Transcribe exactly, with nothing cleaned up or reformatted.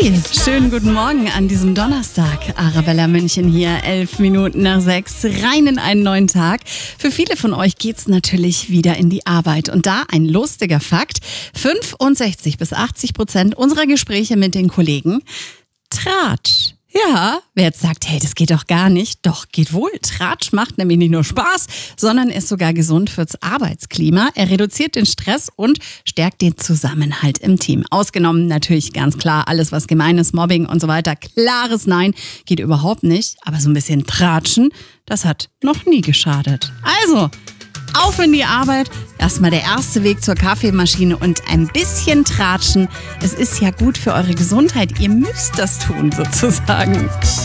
Hey, schönen guten Morgen an diesem Donnerstag. Arabella München hier, elf Minuten nach sechs, rein in einen neuen Tag. Für viele von euch geht's natürlich wieder in die Arbeit. Und da ein lustiger Fakt: fünfundsechzig bis achtzig Prozent unserer Gespräche mit den Kollegen Tratsch. Ja, wer jetzt sagt, hey, das geht doch gar nicht, doch geht wohl. Tratsch macht nämlich nicht nur Spaß, sondern ist sogar gesund fürs Arbeitsklima. Er reduziert den Stress und stärkt den Zusammenhalt im Team. Ausgenommen natürlich ganz klar alles, was gemein ist, Mobbing und so weiter. Klares Nein, geht überhaupt nicht. Aber so ein bisschen Tratschen, das hat noch nie geschadet. Also, auf in die Arbeit. Erstmal der erste Weg zur Kaffeemaschine und ein bisschen Tratschen. Es ist ja gut für eure Gesundheit. Ihr müsst das tun, sozusagen.